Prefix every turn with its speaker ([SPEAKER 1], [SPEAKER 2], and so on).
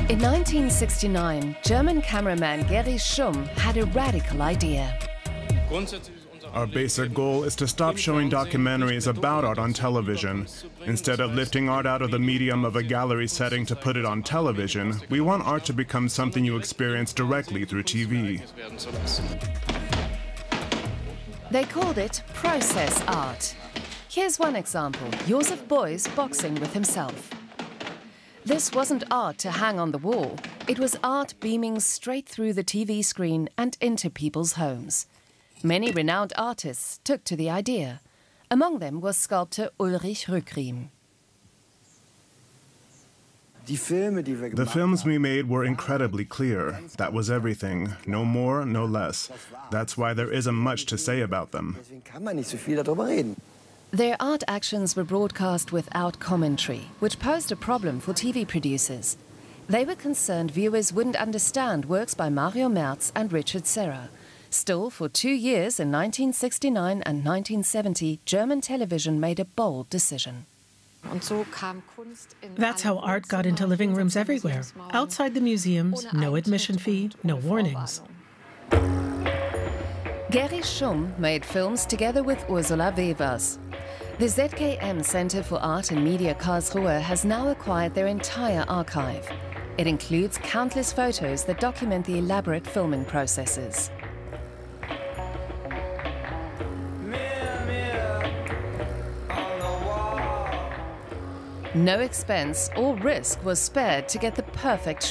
[SPEAKER 1] In 1969, German cameraman Gerry Schumm had a radical idea.
[SPEAKER 2] Our basic goal is to stop showing documentaries about art on television. Instead of lifting art out of the medium of a gallery setting to put it on television, we want art to become something you experience directly through TV.
[SPEAKER 1] They called it process art. Here's one example, Josef Beuys boxing with himself. This wasn't art to hang on the wall. It was art beaming straight through the TV screen and into people's homes. Many renowned artists took to the idea. Among them was sculptor Ulrich Rückriem.
[SPEAKER 2] The films we made were incredibly clear. That was everything. No more, no less. That's why there isn't much to say about them.
[SPEAKER 1] Their art actions were broadcast without commentary, which posed a problem for TV producers. They were concerned viewers wouldn't understand works by Mario Merz and Richard Serra. Still, for 2 years in 1969 and 1970, German television made a bold decision.
[SPEAKER 3] That's how art got into living rooms everywhere. Outside the museums, no admission fee, no warnings.
[SPEAKER 1] Gerry Schumm made films together with Ursula Wevers. The ZKM Center for Art and Media Karlsruhe has now acquired their entire archive. It includes countless photos that document the elaborate filming processes. No expense or risk was spared to get the perfect